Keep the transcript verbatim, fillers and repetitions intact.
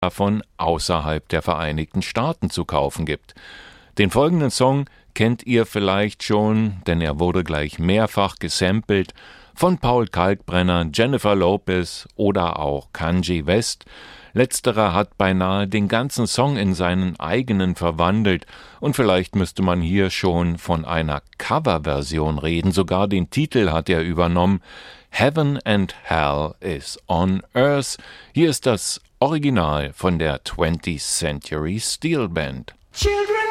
davon außerhalb der Vereinigten Staaten zu kaufen gibt. Den folgenden Song kennt ihr vielleicht schon, denn er wurde gleich mehrfach gesampelt von Paul Kalkbrenner, Jennifer Lopez oder auch Kanye West. Letzterer hat beinahe den ganzen Song in seinen eigenen verwandelt und vielleicht müsste man hier schon von einer Coverversion reden, sogar den Titel hat er übernommen. Heaven and Hell is on Earth. Hier ist das Original von der twentieth Century Steel Band. Children